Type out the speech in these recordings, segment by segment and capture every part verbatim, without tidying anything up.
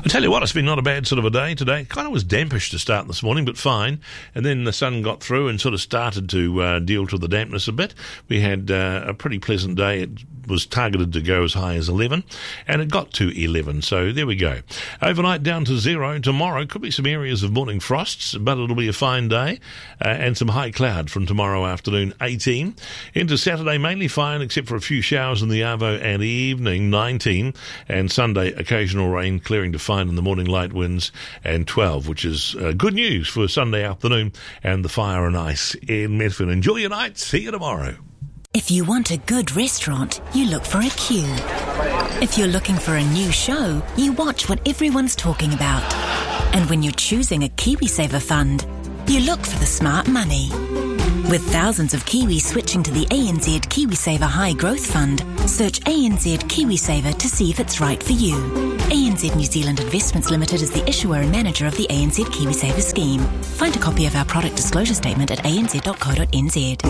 I tell you what, it's been not a bad sort of a day today. Kind of was dampish to start this morning, but fine. And then the sun got through and sort of started to uh, deal to the dampness a bit. We had uh, a pretty pleasant day. It was targeted to go as high as eleven, and it got to eleven. So there we go. Overnight down to zero. Tomorrow could be some areas of morning frosts, but it'll be a fine day, uh, and some high cloud from tomorrow afternoon, eighteen. Into Saturday, mainly fine, except for a few showers in the Arvo and evening, nineteen. And Sunday, occasional rain, clearing to fine in the morning, light winds, and twelve, which is uh, good news for Sunday afternoon and the fire and ice in Medford. Enjoy your night. See you tomorrow. If you want a good restaurant, you look for a queue. If you're looking for a new show, you watch what everyone's talking about. And when you're choosing a KiwiSaver fund, you look for the smart money. With thousands of Kiwis switching to the A N Z KiwiSaver High Growth Fund, search A N Z KiwiSaver to see if it's right for you. A N Z New Zealand Investments Limited is the issuer and manager of the A N Z KiwiSaver scheme. Find a copy of our product disclosure statement at a n z dot co dot n z.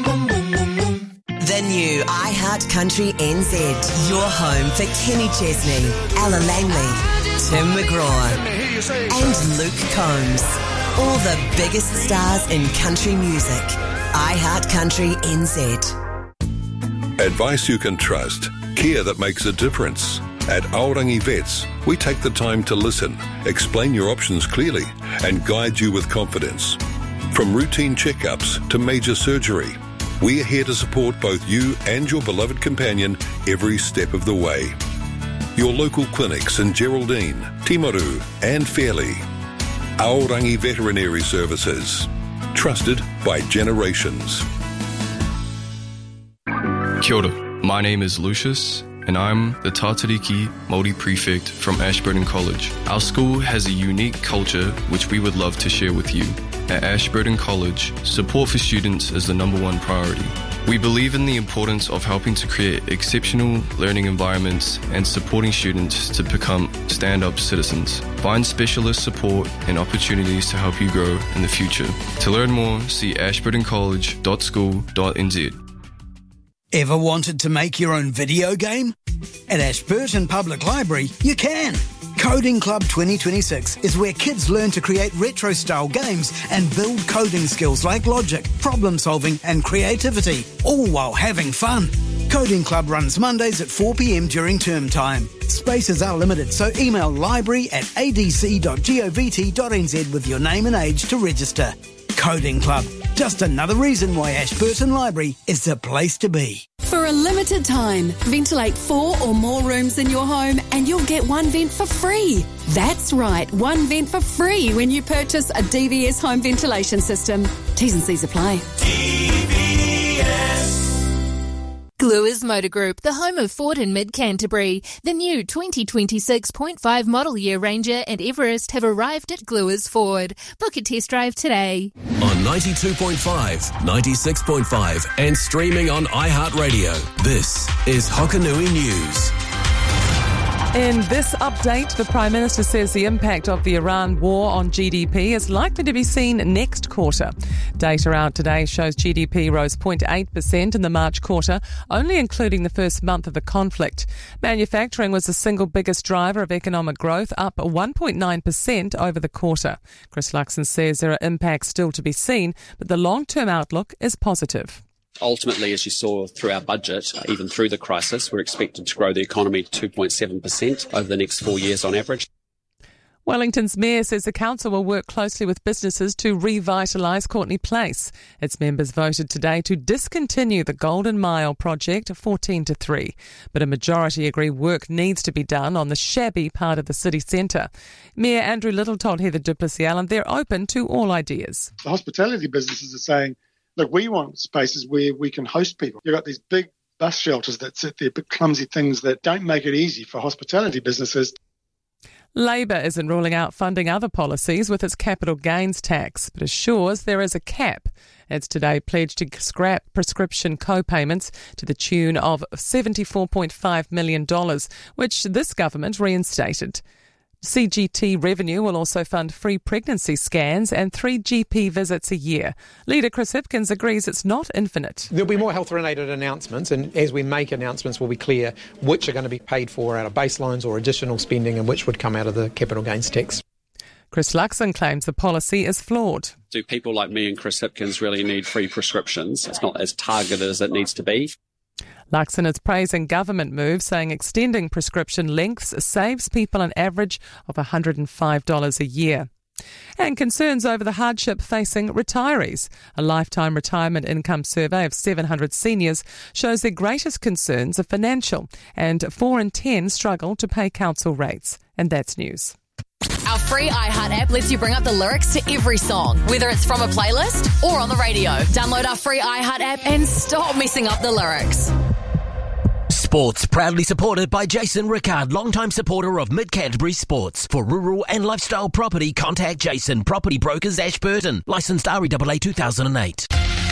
The new iHeartCountry N Z, your home for Kenny Chesney, Ella Langley, Tim McGraw, and Luke Combs. All the biggest stars in country music. iHeartCountry N Z. Advice you can trust. Care that makes a difference. At Aorangi Vets, we take the time to listen, explain your options clearly, and guide you with confidence. From routine checkups to major surgery, we're here to support both you and your beloved companion every step of the way. Your local clinics in Geraldine, Timaru, and Fairley. Aorangi Veterinary Services. Trusted by generations. Kia ora. My name is Lucius, and I'm the Tatariki Māori Prefect from Ashburton College. Our school has a unique culture which we would love to share with you. At Ashburton College, support for students is the number one priority. We believe in the importance of helping to create exceptional learning environments and supporting students to become stand-up citizens. Find specialist support and opportunities to help you grow in the future. To learn more, see ashburton college dot school dot n z. Ever wanted to make your own video game? At Ashburton Public Library, you can. Coding Club twenty twenty-six is where kids learn to create retro-style games and build coding skills like logic, problem-solving and creativity, all while having fun. Coding Club runs Mondays at four p m during term time. Spaces are limited, so email library at a d c dot govt dot n z with your name and age to register. Coding Club, just another reason why Ashburton Library is the place to be. For a limited time, ventilate four or more rooms in your home and you'll get one vent for free. That's right, one vent for free when you purchase a D V S home ventilation system. T's and C's apply. D V S. Gluers Motor Group, the home of Ford in mid-Canterbury. The new twenty twenty-six point five model year Ranger and Everest have arrived at Gluers Ford. Book a test drive today. On ninety-two point five, ninety-six point five and streaming on iHeartRadio. This is Hokanui News. In this update, the Prime Minister says the impact of the Iran war on G D P is likely to be seen next quarter. Data out today shows G D P rose zero point eight percent in the March quarter, only including the first month of the conflict. Manufacturing was the single biggest driver of economic growth, up one point nine percent over the quarter. Chris Luxon says there are impacts still to be seen, but the long-term outlook is positive. Ultimately, as you saw through our budget, even through the crisis, we're expected to grow the economy to two point seven percent over the next four years on average. Wellington's mayor says the council will work closely with businesses to revitalise Courtney Place. Its members voted today to discontinue the Golden Mile project fourteen to three. But a majority agree work needs to be done on the shabby part of the city centre. Mayor Andrew Little told Heather Duplessis-Allen they're open to all ideas. The hospitality businesses are saying, look, we want spaces where we can host people. You've got these big bus shelters that sit there, big clumsy things that don't make it easy for hospitality businesses. Labor isn't ruling out funding other policies with its capital gains tax, but assures there is a cap. It's today pledged to scrap prescription co-payments to the tune of seventy-four point five million dollars, which this government reinstated. C G T revenue will also fund free pregnancy scans and three G P visits a year. Leader Chris Hipkins agrees it's not infinite. There'll be more health-related announcements, and as we make announcements, we'll be clear which are going to be paid for out of baselines or additional spending and which would come out of the capital gains tax. Chris Luxon claims the policy is flawed. Do people like me and Chris Hipkins really need free prescriptions? It's not as targeted as it needs to be. Luxon is praising government moves, saying extending prescription lengths saves people an average of one hundred five dollars a year. And concerns over the hardship facing retirees. A lifetime retirement income survey of seven hundred seniors shows their greatest concerns are financial, and four in ten struggle to pay council rates. And that's news. Our free iHeart app lets you bring up the lyrics to every song, whether it's from a playlist or on the radio. Download our free iHeart app and stop messing up the lyrics. Sports proudly supported by Jason Rickard, longtime supporter of Mid-Canterbury Sports. For rural and lifestyle property, contact Jason, Property Brokers, Ashburton. Licensed R E A A two thousand eight.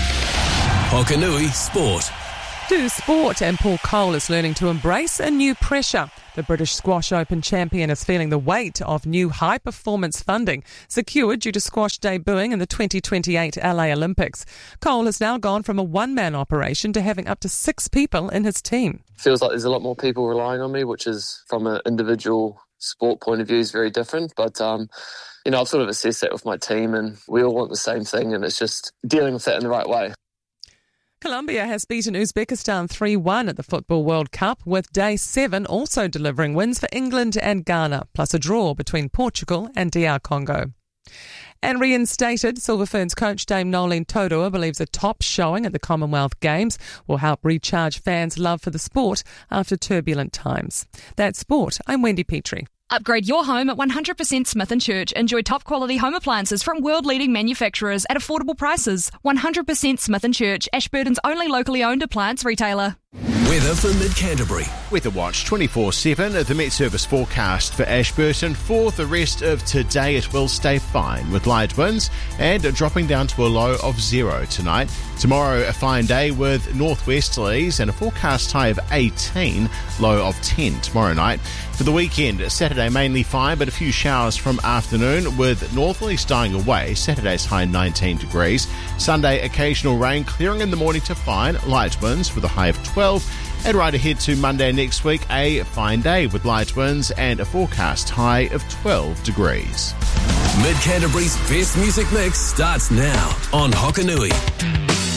Hokanui Sport. To sport, and Paul Cole is learning to embrace a new pressure. The British Squash Open champion is feeling the weight of new high-performance funding secured due to squash debuting in the twenty twenty-eight L A Olympics. Cole has now gone from a one-man operation to having up to six people in his team. Feels like there's a lot more people relying on me, which is, from an individual sport point of view, is very different. But, um, you know, I've sort of assessed that with my team, and we all want the same thing, and it's just dealing with that in the right way. Colombia has beaten Uzbekistan three one at the Football World Cup, with day seven also delivering wins for England and Ghana, plus a draw between Portugal and D R Congo. And reinstated Silver Ferns coach Dame Nolene Taurua believes a top showing at the Commonwealth Games will help recharge fans' love for the sport after turbulent times. That's sport. I'm Wendy Petrie. Upgrade your home at one hundred percent Smith and Church. Enjoy top quality home appliances from world-leading manufacturers at affordable prices. one hundred percent Smith and Church, Ashburton's only locally owned appliance retailer. Weather for Mid-Canterbury. Weather Watch twenty-four seven. The Met Service forecast for Ashburton. For the rest of today, it will stay fine with light winds and dropping down to a low of zero tonight. Tomorrow, a fine day with northwesterlies and a forecast high of eighteen, low of ten tomorrow night. For the weekend, Saturday mainly fine, but a few showers from afternoon with northerlies dying away. Saturday's high nineteen degrees. Sunday, occasional rain, clearing in the morning to fine, light winds with a high of twelve. And right ahead to Monday next week, a fine day with light winds and a forecast high of twelve degrees. Mid-Canterbury's best music mix starts now on Hokanui.